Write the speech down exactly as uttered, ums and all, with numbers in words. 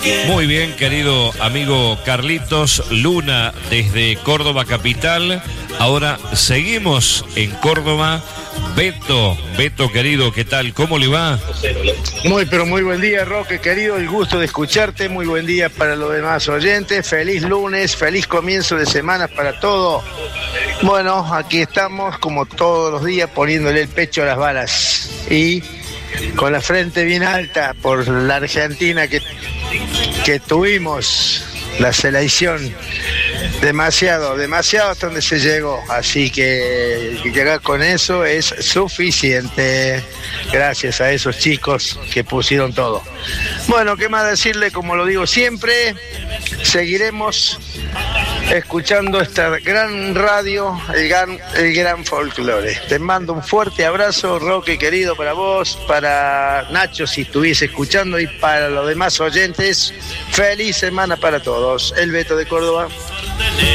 Muy bien, querido amigo Carlitos Luna, desde Córdoba capital. Ahora seguimos en Córdoba. Beto, Beto querido, ¿qué tal? ¿Cómo le va? Muy, pero muy buen día, Roque, querido, el gusto de escucharte, muy buen día para los demás oyentes, feliz lunes, feliz comienzo de semana para todo. Bueno, aquí estamos como todos los días poniéndole el pecho a las balas y con la frente bien alta por la Argentina que, que tuvimos, la selección. Demasiado, demasiado hasta donde se llegó, así que llegar con eso es suficiente, gracias a esos chicos que pusieron todo. Bueno, ¿qué más decirle? Como lo digo siempre, seguiremos escuchando esta gran radio, el gran, el gran folclore. Te mando un fuerte abrazo, Roque querido, para vos, para Nacho si estuviese escuchando y para los demás oyentes. Feliz semana para todos. El Beto de Córdoba.